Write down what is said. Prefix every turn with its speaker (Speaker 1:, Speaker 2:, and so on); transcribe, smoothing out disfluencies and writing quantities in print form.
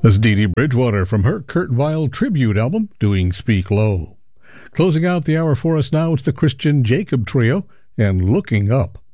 Speaker 1: That's Dee Dee Bridgewater from her Kurt Weill tribute album, doing Speak Low. Closing out the hour for us now, it's the Christian Jacob Trio and Looking Up.